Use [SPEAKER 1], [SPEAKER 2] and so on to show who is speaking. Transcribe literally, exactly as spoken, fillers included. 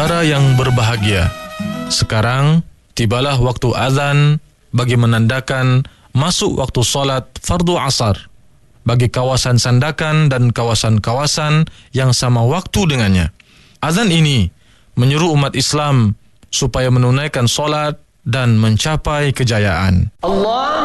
[SPEAKER 1] saudara yang berbahagia, sekarang tibalah waktu azan bagi menandakan masuk waktu solat fardu asar bagi kawasan Sandakan dan kawasan-kawasan yang sama waktu dengannya. Azan ini menyuruh umat Islam supaya menunaikan solat dan mencapai kejayaan. Allah